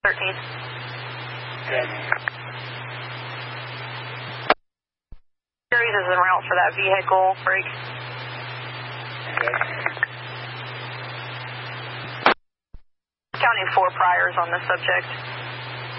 13. Good. Series is en route for that vehicle. Break. Good. Counting 4 priors on the subject.